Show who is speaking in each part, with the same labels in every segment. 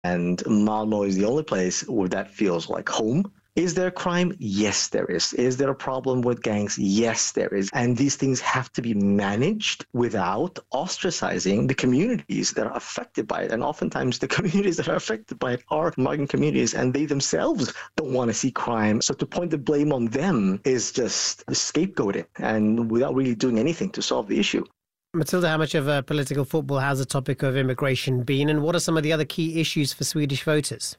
Speaker 1: And Malmo is the only place where that feels like home. Is there crime? Yes, there is. Is there a problem with gangs? Yes, there is. And these things have to be managed without ostracizing the communities that are affected by it. And oftentimes the communities that are affected by it are migrant communities, and they themselves don't want to see crime. So to point the blame on them is just scapegoating and without really doing anything to solve the issue.
Speaker 2: Matilda, how much of a political football has the topic of immigration been, and what are some of the other key issues for Swedish voters?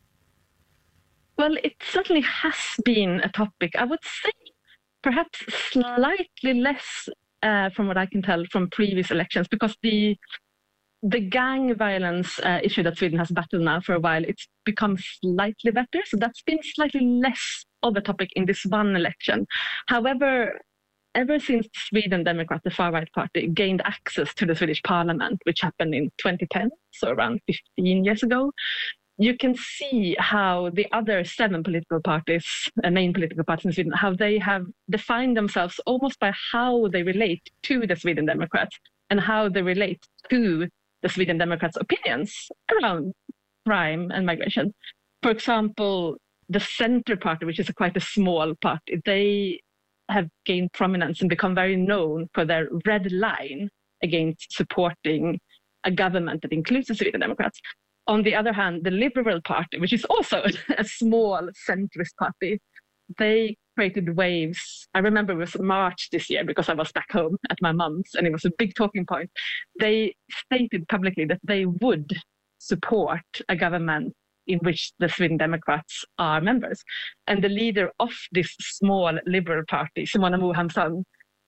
Speaker 3: Well, it certainly has been a topic. I would say perhaps slightly less, from what I can tell, from previous elections, because the gang violence issue that Sweden has battled now for a while, it's become slightly better. So that's been slightly less of a topic in this one election. However, ever since Sweden Democrat, the far-right party, gained access to the Swedish parliament, which happened in 2010, so around 15 years ago, you can see how the other 7 political parties, main political parties in Sweden, how they have defined themselves almost by how they relate to the Sweden Democrats and how they relate to the Sweden Democrats' opinions around crime and migration. For example, the Centre Party, which is quite a small party, they have gained prominence and become very known for their red line against supporting a government that includes the Sweden Democrats. On the other hand, the Liberal Party, which is also a small centrist party, they created waves. I remember it was March this year because I was back home at my mum's and it was a big talking point. They stated publicly that they would support a government in which the Sweden Democrats are members. And the leader of this small Liberal Party, Simona Mohamsson,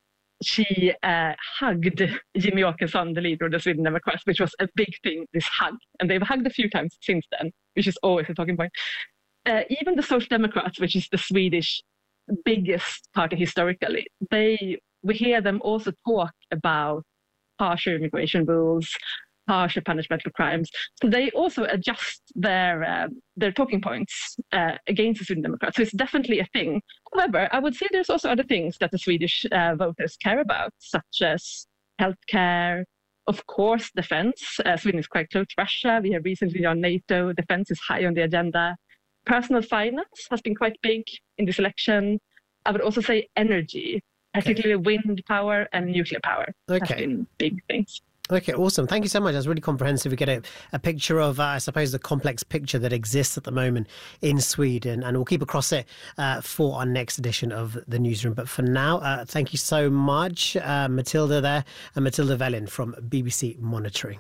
Speaker 3: she hugged Jimmy Åkesson, the leader of the Sweden Democrats, which was a big thing, this hug. And they've hugged a few times since then, which is always a talking point. Even the Social Democrats, which is the Swedish biggest party historically, we hear them also talk about harsher immigration rules, harsher punishment for crimes. So they also adjust their talking points against the Sweden Democrats. So it's definitely a thing. However, I would say there's also other things that the Swedish voters care about, such as healthcare, of course, defense. Sweden is quite close to Russia. We have recently joined NATO. Defense is high on the agenda. Personal finance has been quite big in this election. I would also say energy, particularly wind power and nuclear power has been big things.
Speaker 2: Okay, awesome. Thank you so much. That's really comprehensive. We get a picture of, I suppose, the complex picture that exists at the moment in Sweden, and we'll keep across it for our next edition of the newsroom. But for now, thank you so much, Matilda there, and Matilda Vellin from BBC Monitoring.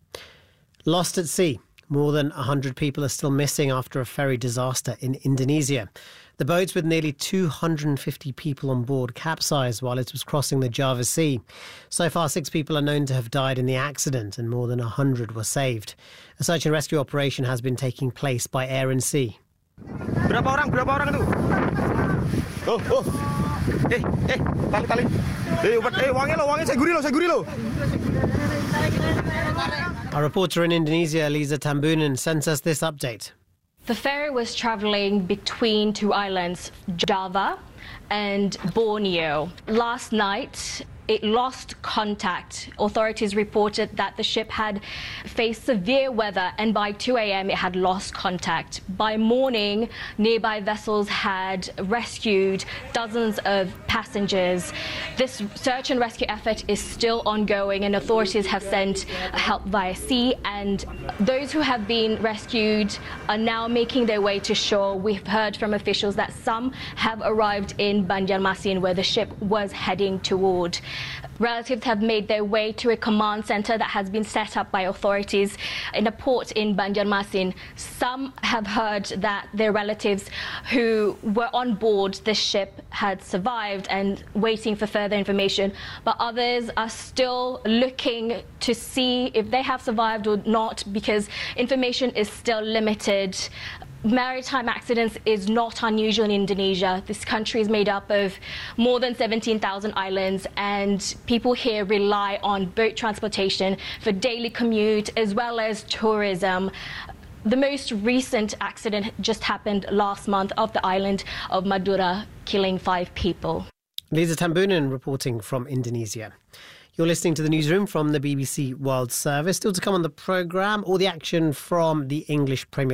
Speaker 2: Lost at sea. More than 100 people are still missing after a ferry disaster in Indonesia. The boats with nearly 250 people on board capsized while it was crossing the Java Sea. So far, 6 people are known to have died in the accident and more than 100 were saved. A search and rescue operation has been taking place by Air and Sea.
Speaker 4: Berapa orang itu? Tali. Wangnya saya guri lo.
Speaker 2: Our reporter in Indonesia, Lisa Tambunan, sent us this update.
Speaker 5: The ferry was travelling between 2 islands, Java and Borneo. Last night, it lost contact. Authorities reported that the ship had faced severe weather and by 2 a.m. it had lost contact. By morning, nearby vessels had rescued dozens of passengers. This search and rescue effort is still ongoing and authorities have sent help via sea, and those who have been rescued are now making their way to shore. We've heard from officials that some have arrived in Banjarmasin where the ship was heading toward. Relatives have made their way to a command center that has been set up by authorities in a port in Banjarmasin. Some have heard that their relatives who were on board the ship had survived and waiting for further information, but others are still looking to see if they have survived or not because information is still limited. Maritime accidents is not unusual in Indonesia. This country is made up of more than 17,000 islands, and people here rely on boat transportation for daily commute as well as tourism. The most recent accident just happened last month off the island of Madura, killing 5 people.
Speaker 2: Lisa Tambunan reporting from Indonesia. You're listening to the newsroom from the BBC World Service. Still to come on the programme, all the action from the English Premier